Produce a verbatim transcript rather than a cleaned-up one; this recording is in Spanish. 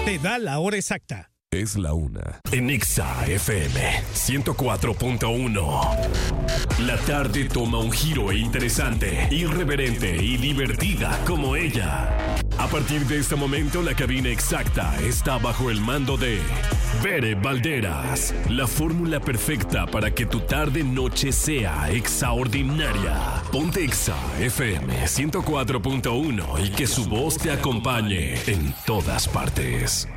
te da la hora exacta. Es la una. En Exa F M ciento cuatro punto uno. La tarde toma un giro interesante, irreverente y divertida como ella. A partir de este momento, la cabina exacta está bajo el mando de Bere Valderas. La fórmula perfecta para que tu tarde-noche sea extraordinaria. Ponte Exa F M ciento cuatro punto uno y que su voz te acompañe en todas partes.